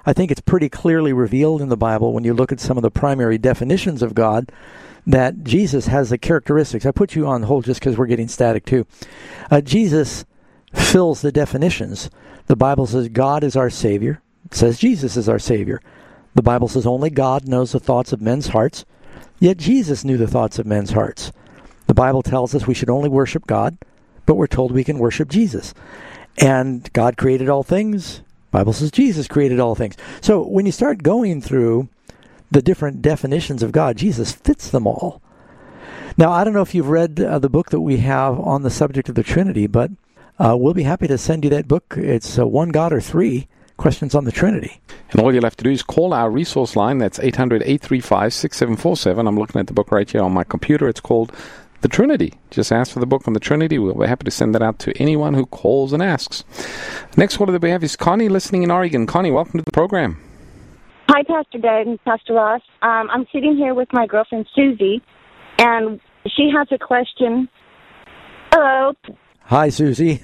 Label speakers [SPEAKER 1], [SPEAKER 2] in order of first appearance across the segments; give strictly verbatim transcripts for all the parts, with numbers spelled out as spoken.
[SPEAKER 1] I think it's pretty clearly revealed in the Bible when you look at some of the primary definitions of God that Jesus has the characteristics. I put you on hold just because we're getting static too. Uh, Jesus fills the definitions. The Bible says God is our Savior. It says Jesus is our Savior. The Bible says only God knows the thoughts of men's hearts, yet Jesus knew the thoughts of men's hearts. The Bible tells us we should only worship God, but we're told we can worship Jesus. And God created all things. The Bible says Jesus created all things. So when you start going through the different definitions of God, Jesus fits them all. Now, I don't know if you've read uh, the book that we have on the subject of the Trinity, but uh, we'll be happy to send you that book. It's uh, One God or Three, Questions on the Trinity.
[SPEAKER 2] And all you'll have to do is call our resource line. That's eight hundred, eight three five, six seven four seven. I'm looking at the book right here on my computer. It's called The Trinity. Just ask for the book on the Trinity. We'll be happy to send that out to anyone who calls and asks. Next caller that we have is Connie, listening in Oregon. Connie, welcome to the program.
[SPEAKER 3] Hi, Pastor Doug and Pastor Ross. Um, I'm sitting here with my girlfriend, Susie, and she has a question. Hello.
[SPEAKER 1] Hi, Susie.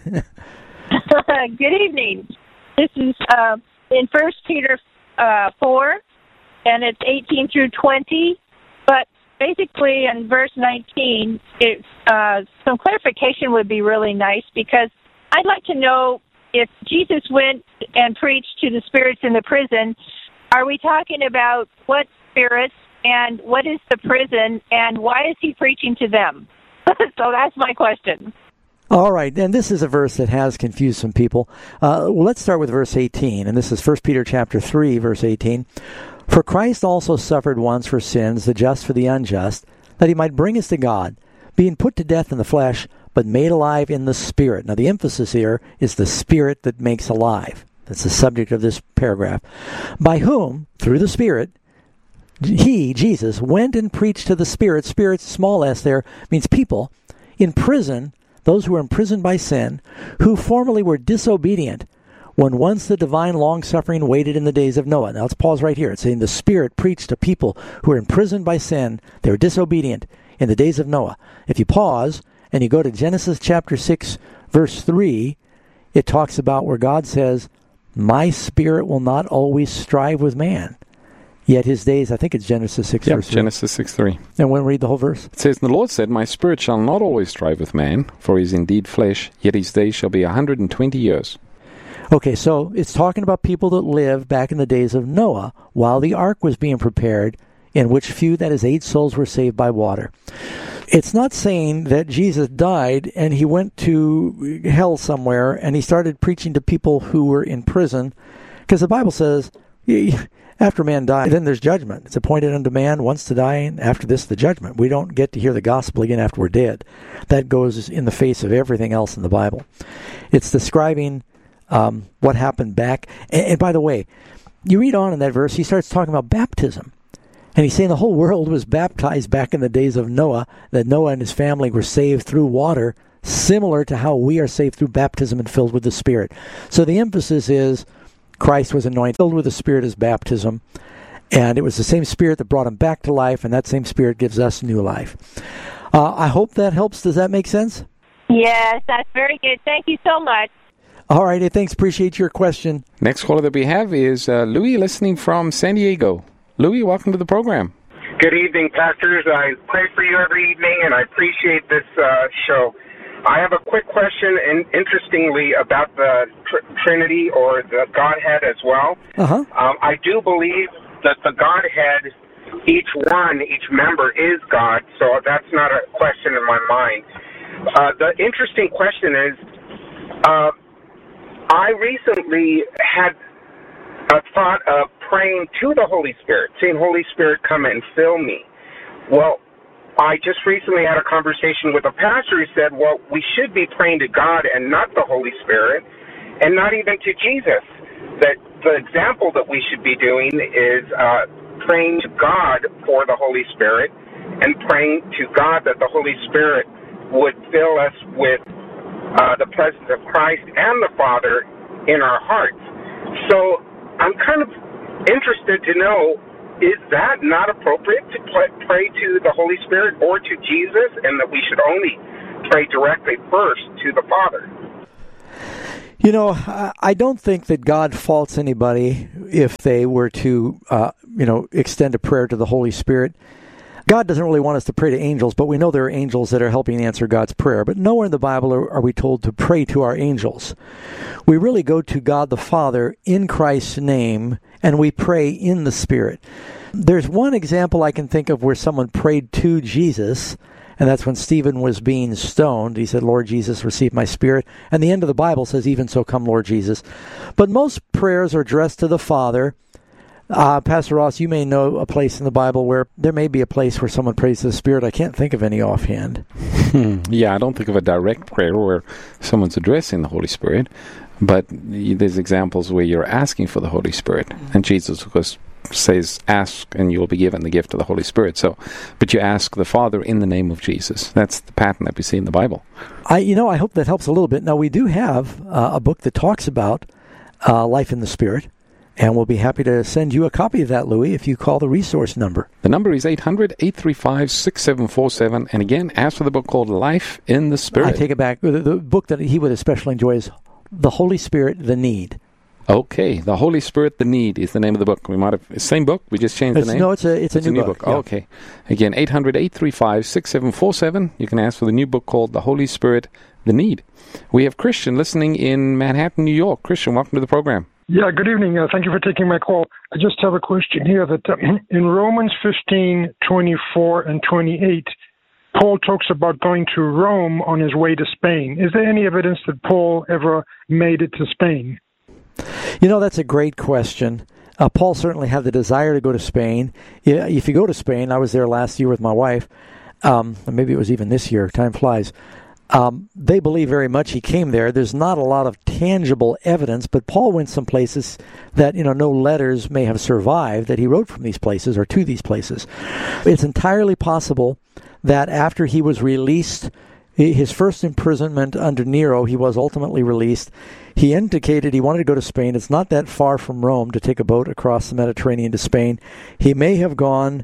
[SPEAKER 4] Good evening. This is uh, in First Peter uh, four, and it's eighteen through twenty. But basically, in verse nineteen, it, uh, some clarification would be really nice, because I'd like to know if Jesus went and preached to the spirits in the prison, are we talking about what spirits and what is the prison and why is he preaching to them? So that's my question.
[SPEAKER 1] All right, and this is a verse that has confused some people. Uh, well, let's start with verse eighteen, and this is First Peter chapter three, verse eighteen. For Christ also suffered once for sins, the just for the unjust, that he might bring us to God, being put to death in the flesh, but made alive in the Spirit. Now, the emphasis here is the Spirit that makes alive. That's the subject of this paragraph. By whom, through the Spirit, he, Jesus, went and preached to the spirits. Spirits, small s there, means people, in prison, those who were imprisoned by sin, who formerly were disobedient, when once the divine long-suffering waited in the days of Noah. Now let's pause right here. It's saying the Spirit preached to people who were imprisoned by sin. They were disobedient in the days of Noah. If you pause and you go to Genesis chapter six, verse three, it talks about where God says, my Spirit will not always strive with man. Yet his days, I think it's Genesis six,
[SPEAKER 2] yep,
[SPEAKER 1] verse three.
[SPEAKER 2] Genesis six, three.
[SPEAKER 1] And when we read the whole verse?
[SPEAKER 2] It says, the Lord said, my spirit shall not always strive with man, for he is indeed flesh, yet his days shall be a hundred and twenty years.
[SPEAKER 1] Okay, so it's talking about people that lived back in the days of Noah, while the ark was being prepared, in which few, that is, eight souls were saved by water. It's not saying that Jesus died and he went to hell somewhere and he started preaching to people who were in prison, because the Bible says, after man dies, then there's judgment. It's appointed unto man once to die, and after this the judgment. We don't get to hear the gospel again after we're dead. That goes in the face of everything else in the Bible. It's describing um, what happened back. And, and by the way, you read on in that verse, he starts talking about baptism. And he's saying the whole world was baptized back in the days of Noah, that Noah and his family were saved through water, similar to how we are saved through baptism and filled with the Spirit. So the emphasis is Christ was anointed, filled with the Spirit as baptism, and it was the same Spirit that brought him back to life, and that same Spirit gives us new life. Uh, I hope that helps. Does that make sense?
[SPEAKER 4] Yes, that's very good. Thank you so much.
[SPEAKER 1] All right, hey, thanks. Appreciate your question.
[SPEAKER 2] Next caller that we have is uh, Louis, listening from San Diego. Louis, welcome to the program.
[SPEAKER 5] Good evening, pastors. I pray for you every evening, and I appreciate this uh, show. I have a quick question, and interestingly, about the tr- Trinity or the Godhead as well.
[SPEAKER 1] Uh-huh.
[SPEAKER 5] Um, I do believe that the Godhead, each one, each member is God, so that's not a question in my mind. Uh, the interesting question is, uh, I recently had a thought of praying to the Holy Spirit, saying, Holy Spirit, come and fill me. Well, I just recently had a conversation with a pastor who said, well, we should be praying to God and not the Holy Spirit, and not even to Jesus. That the example that we should be doing is uh, praying to God for the Holy Spirit and praying to God that the Holy Spirit would fill us with uh, the presence of Christ and the Father in our hearts. So I'm kind of interested to know, is that not appropriate to pray to the Holy Spirit or to Jesus, and that we should only pray directly first to the Father?
[SPEAKER 1] You know, I don't think that God faults anybody if they were to, uh, you know, extend a prayer to the Holy Spirit. God doesn't really want us to pray to angels, but we know there are angels that are helping answer God's prayer. But nowhere in the Bible are, are we told to pray to our angels. We really go to God the Father in Christ's name, and we pray in the Spirit. There's one example I can think of where someone prayed to Jesus, and that's when Stephen was being stoned. He said, Lord Jesus, receive my spirit. And the end of the Bible says, even so come, Lord Jesus. But most prayers are addressed to the Father. Uh, Pastor Ross, you may know a place in the Bible where there may be a place where someone prays to the Spirit. I can't think of any offhand.
[SPEAKER 2] Yeah, I don't think of a direct prayer where someone's addressing the Holy Spirit. But there's examples where you're asking for the Holy Spirit. And Jesus, of course, says, ask and you will be given the gift of the Holy Spirit. So, but you ask the Father in the name of Jesus. That's the pattern that we see in the Bible.
[SPEAKER 1] I, you know, I hope that helps a little bit. Now, we do have uh, a book that talks about uh, life in the Spirit, and we'll be happy to send you a copy of that, Louis, if you call the resource number.
[SPEAKER 2] The number is eight hundred, eight three five, six seven four seven. And again, ask for the book called Life in the Spirit.
[SPEAKER 1] I take it back. The, the book that he would especially enjoy is The Holy Spirit, the Need.
[SPEAKER 2] Okay, The Holy Spirit, the Need is the name of the book. We might have same book. We just changed
[SPEAKER 1] it's,
[SPEAKER 2] the name.
[SPEAKER 1] No, it's a it's a,
[SPEAKER 2] it's
[SPEAKER 1] new,
[SPEAKER 2] a new
[SPEAKER 1] book.
[SPEAKER 2] book.
[SPEAKER 1] Yeah.
[SPEAKER 2] Oh, okay, again, eight hundred, eight three five, six seven four seven. You can ask for the new book called The Holy Spirit, the Need. We have Christian listening in Manhattan, New York. Christian, welcome to the program.
[SPEAKER 6] Yeah, good evening. Uh, thank you for taking my call. I just have a question here that uh, in Romans fifteen, twenty-four and twenty-eight, Paul talks about going to Rome on his way to Spain. Is there any evidence that Paul ever made it to Spain?
[SPEAKER 1] You know, that's a great question. Uh, Paul certainly had the desire to go to Spain. If you go to Spain, I was there last year with my wife. Um, maybe it was even this year. Time flies. Um, they believe very much he came there. There's not a lot of tangible evidence, but Paul went some places that, you know, no letters may have survived that he wrote from these places or to these places. It's entirely possible that after he was released, his first imprisonment under Nero, he was ultimately released. He indicated he wanted to go to Spain. It's not that far from Rome to take a boat across the Mediterranean to Spain. He may have gone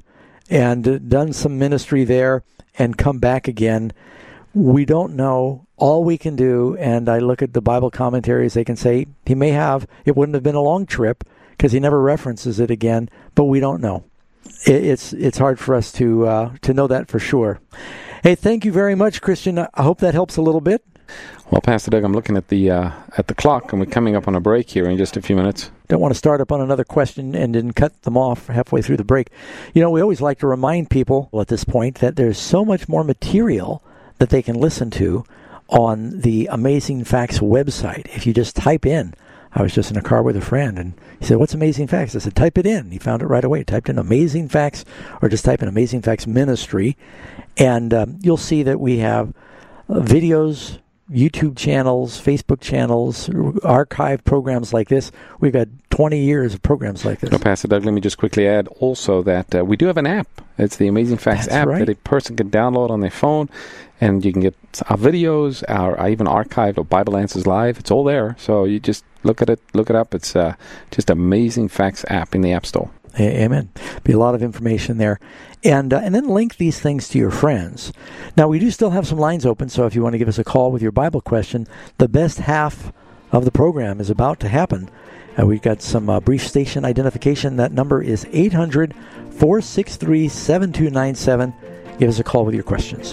[SPEAKER 1] and done some ministry there and come back again. We don't know. All we can do, and I look at the Bible commentaries, they can say he may have. It wouldn't have been a long trip because he never references it again, but we don't know. It, it's it's hard for us to uh, to know that for sure. Hey, thank you very much, Christian. I hope that helps a little bit.
[SPEAKER 2] Well, Pastor Doug, I'm looking at the uh, at the clock, and we're coming up on a break here in just a few minutes.
[SPEAKER 1] Don't want to start up on another question and then cut them off halfway through the break. You know, we always like to remind people at this point that there's so much more material that they can listen to on the Amazing Facts website. If you just type in, I was just in a car with a friend, and he said, what's Amazing Facts? I said, type it in. He found it right away. He typed in Amazing Facts, or just type in Amazing Facts Ministry, and um, you'll see that we have uh, videos, YouTube channels, Facebook channels, archive programs like this. We've got twenty years of programs like this.
[SPEAKER 2] No, Pastor Doug, let me just quickly add also that uh, we do have an app. It's the Amazing Facts
[SPEAKER 1] That's
[SPEAKER 2] app
[SPEAKER 1] right.
[SPEAKER 2] that a person can download on their phone, and you can get our videos, our I even archived of Bible Answers Live. It's all there. So you just look at it, look it up. It's uh, just Amazing Facts app in the App Store.
[SPEAKER 1] Amen. Be a lot of information there. And uh, and then link these things to your friends. Now, we do still have some lines open, so if you want to give us a call with your Bible question, the best half of the program is about to happen. Uh, we've got some uh, brief station identification. That number is eight hundred, four six three, seven two nine seven. Give us a call with your questions.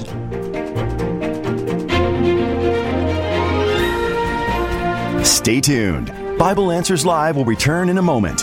[SPEAKER 7] Stay tuned. Bible Answers Live will return in a moment.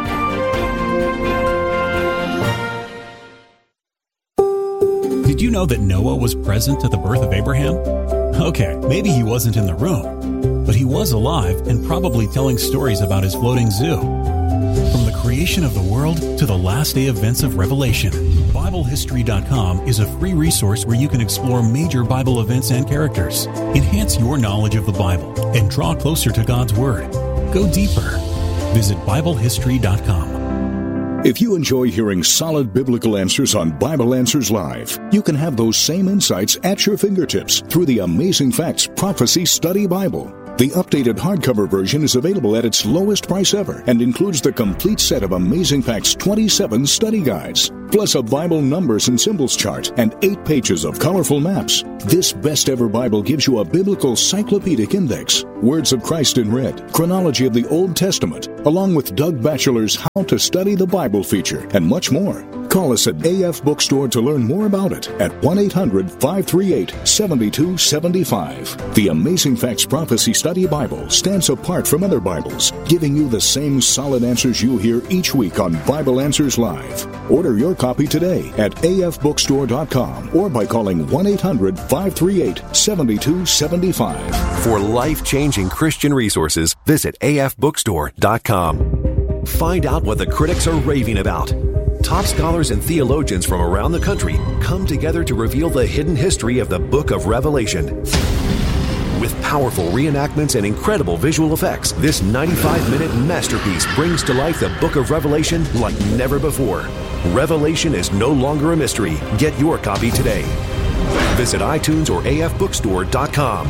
[SPEAKER 8] Did you know that Noah was present at the birth of Abraham? Okay, maybe he wasn't in the room, but he was alive and probably telling stories about his floating zoo. From the creation of the world to the last day events of Revelation, Bible History dot com is a free resource where you can explore major Bible events and characters, enhance your knowledge of the Bible, and draw closer to God's Word. Go deeper. Visit Bible History dot com.
[SPEAKER 9] If you enjoy hearing solid biblical answers on Bible Answers Live, you can have those same insights at your fingertips through the Amazing Facts Prophecy Study Bible. The updated hardcover version is available at its lowest price ever and includes the complete set of Amazing Facts twenty-seven study guides. plus a Bible numbers and symbols chart and eight pages of colorful maps. This Best Ever Bible gives you a biblical cyclopedic index, Words of Christ in red, chronology of the Old Testament, along with Doug Batchelor's How to Study the Bible feature, and much more. Call us at A F Bookstore to learn more about it at one eight hundred five three eight seven two seven five. The Amazing Facts Prophecy Study Bible stands apart from other Bibles, giving you the same solid answers you hear each week on Bible Answers Live. Order your copy today at A F bookstore dot com or by calling one eight hundred five three eight seven two seven five.
[SPEAKER 10] For life-changing Christian resources, visit A F bookstore dot com. Find out what the critics are raving about. Top scholars and theologians from around the country come together to reveal the hidden history of the Book of Revelation. With powerful reenactments and incredible visual effects, this ninety-five minute masterpiece brings to life the Book of Revelation like never before. Revelation is no longer a mystery. Get your copy today. Visit iTunes or A F bookstore dot com.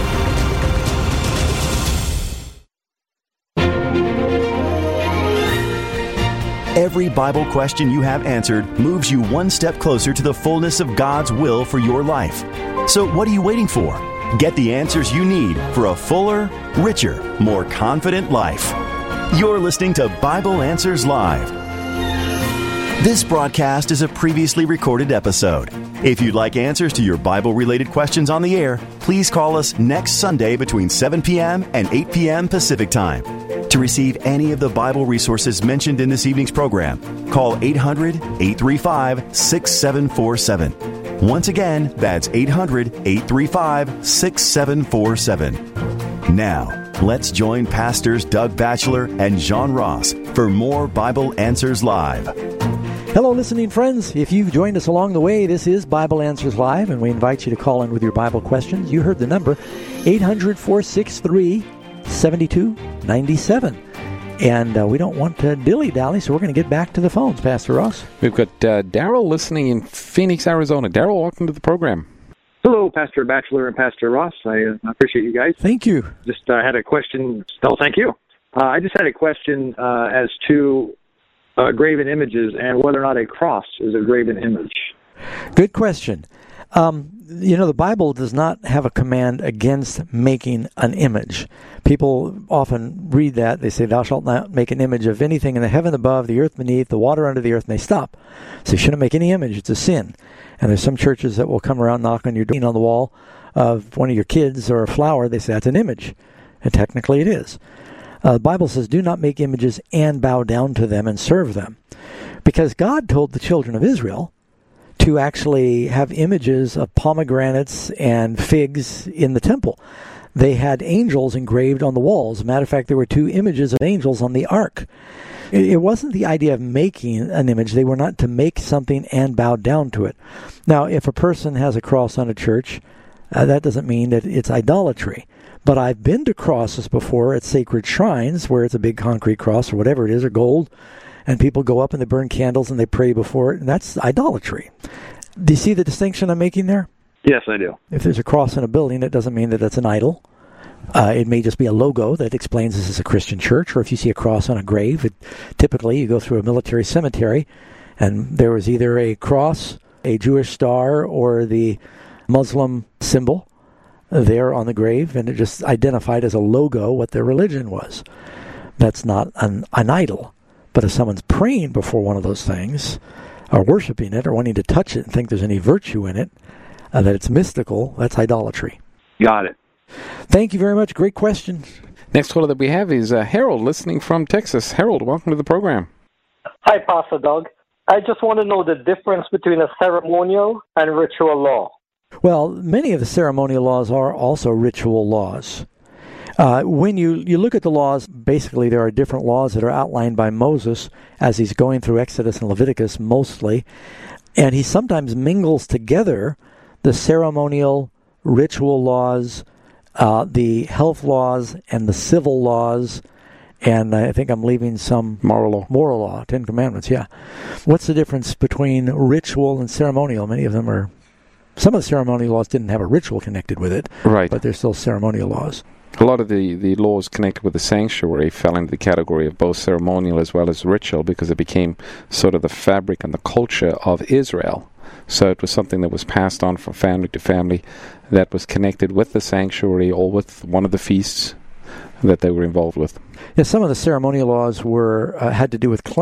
[SPEAKER 7] Every Bible question you have answered moves you one step closer to the fullness of God's will for your life. So what are you waiting for? Get the answers you need for a fuller, richer, more confident life. You're listening to Bible Answers Live. This broadcast is a previously recorded episode. If you'd like answers to your Bible-related questions on the air, please call us next Sunday between seven p.m. and eight p.m. Pacific Time. To receive any of the Bible resources mentioned in this evening's program, call eight hundred eight three five six seven four seven. Once again, that's eight hundred eight three five six seven four seven. Now, let's join Pastors Doug Batchelor and John Ross for more Bible Answers Live.
[SPEAKER 1] Hello, listening friends. If you've joined us along the way, this is Bible Answers Live, and we invite you to call in with your Bible questions. You heard the number, eight hundred four six three seven two nine seven. And uh, we don't want to dilly-dally, so we're going to get back to the phones, Pastor Ross.
[SPEAKER 2] We've got uh, Daryl listening in Phoenix, Arizona. Daryl, welcome to the program.
[SPEAKER 11] Hello, Pastor Batchelor and Pastor Ross. I uh, appreciate you guys.
[SPEAKER 1] Thank you.
[SPEAKER 11] Just uh, had a question. No, thank you. Uh, I just had a question uh, as to uh, graven images and whether or not a cross is a graven image.
[SPEAKER 1] Good question. Um, you know, the Bible does not have a command against making an image. People often read that. They say, thou shalt not make an image of anything in the heaven above, the earth beneath, the water under the earth, and they stop. So you shouldn't make any image. It's a sin. And there's some churches that will come around, knock on your door, on the wall of one of your kids or a flower. They say, that's an image. And technically it is. Uh, the Bible says, do not make images and bow down to them and serve them. Because God told the children of Israel to actually have images of pomegranates and figs in the temple. They had angels engraved on the walls. As a matter of fact, there were two images of angels on the ark. It wasn't the idea of making an image. They were not to make something and bow down to it. Now, if a person has a cross on a church, uh, that doesn't mean that it's idolatry. But I've been to crosses before at sacred shrines where it's a big concrete cross or whatever it is, or gold, and people go up and they burn candles and they pray before it, and that's idolatry. Do you see the distinction I'm making there?
[SPEAKER 11] Yes, I do.
[SPEAKER 1] If there's a cross in a building, it doesn't mean that that's an idol. Uh, it may just be a logo that explains this is a Christian church, or if you see a cross on a grave, it, typically you go through a military cemetery, and there was either a cross, a Jewish star, or the Muslim symbol there on the grave, and it just identified as a logo what their religion was. That's not an, an idol. But if someone's praying before one of those things, or worshiping it, or wanting to touch it and think there's any virtue in it, uh, that it's mystical, that's idolatry.
[SPEAKER 11] Got it.
[SPEAKER 1] Thank you very much. Great question.
[SPEAKER 2] Next caller that we have is uh, Harold, listening from Texas. Harold, welcome to the program.
[SPEAKER 12] Hi, Pastor Doug. I just want to know the difference between a ceremonial and ritual law.
[SPEAKER 1] Well, many of the ceremonial laws are also ritual laws. Uh, when you, you look at the laws, basically there are different laws that are outlined by Moses as he's going through Exodus and Leviticus mostly, and he sometimes mingles together the ceremonial, ritual laws, uh, the health laws, and the civil laws, and I think I'm leaving some
[SPEAKER 2] moral law.
[SPEAKER 1] Moral law, Ten Commandments, yeah. What's the difference between ritual and ceremonial? Many of them are, some of the ceremonial laws didn't have a ritual connected with it,
[SPEAKER 2] right?
[SPEAKER 1] But they're still ceremonial laws.
[SPEAKER 2] A lot of the, the laws connected with the sanctuary fell into the category of both ceremonial as well as ritual because it became sort of the fabric and the culture of Israel. So it was something that was passed on from family to family that was connected with the sanctuary or with one of the feasts that they were involved with.
[SPEAKER 1] Yeah, some of the ceremonial laws were uh, had to do with cleansing.